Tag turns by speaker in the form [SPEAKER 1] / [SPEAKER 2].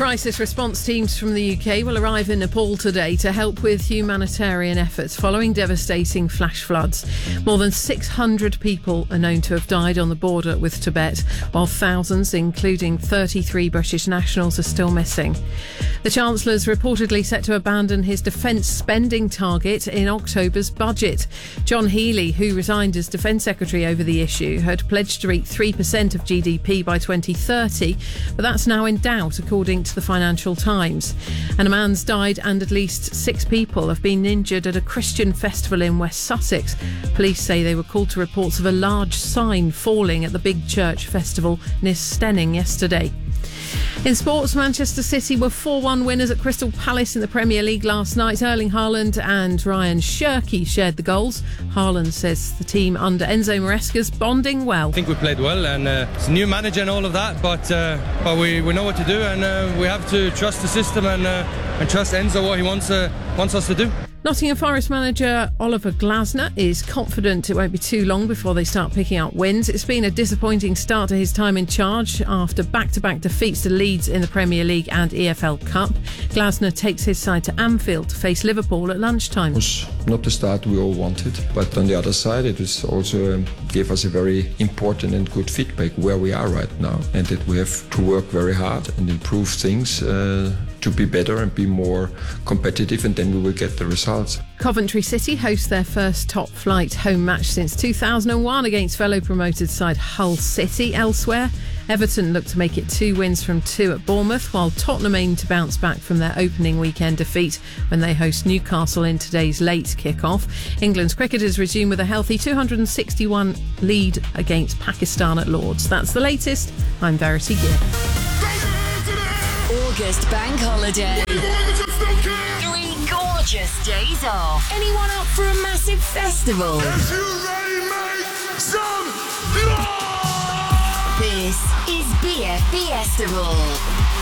[SPEAKER 1] Crisis response teams from the UK will arrive in Nepal today to help with humanitarian efforts following devastating flash floods. More than 600 people are known to have died on the border with Tibet, while thousands, including 33 British nationals, are still missing. The Chancellor's reportedly set to abandon his defence spending target in October's budget. John Healey, who resigned as Defence Secretary over the issue, had pledged to reach 3% of GDP by 2030, but that's now in doubt, according to the Financial Times. And a man's died and at least 6 people have been injured at a Christian festival in West Sussex. Police say they were called to reports of a large sign falling at the Big Church Festival near Stenning yesterday. In sports, Manchester City were 4-1 winners at Crystal Palace in the Premier League last night. Erling Haaland and Ryan Shirky shared the goals. Haaland says the team under Enzo Maresca's bonding well.
[SPEAKER 2] I think we played well, and it's a new manager and all of that, but we know what to do, and we have to trust the system and trust Enzo what he wants us to do.
[SPEAKER 1] Nottingham Forest manager Oliver Glasner is confident it won't be too long before they start picking up wins. It's been a disappointing start to his time in charge after back-to-back defeats to Leeds in the Premier League and EFL Cup. Glasner takes his side to Anfield to face Liverpool at lunchtime.
[SPEAKER 3] It was not the start we all wanted, but on the other side it was also gave us a very important and good feedback where we are right now, and that we have to work very hard and improve things to be better and be more competitive, and then we will get the results.
[SPEAKER 1] Coventry City host their first top-flight home match since 2001 against fellow promoted side Hull City. Elsewhere, Everton look to make it 2 wins from 2 at Bournemouth, while Tottenham aim to bounce back from their opening weekend defeat when they host Newcastle in today's late kick-off. England's cricketers resume with a healthy 261 lead against Pakistan at Lords. That's the latest. I'm Verity Gill.
[SPEAKER 4] August bank holiday. 3 gorgeous days off. Anyone up for a massive festival?
[SPEAKER 5] If you ready, make some
[SPEAKER 4] This is BF Festival.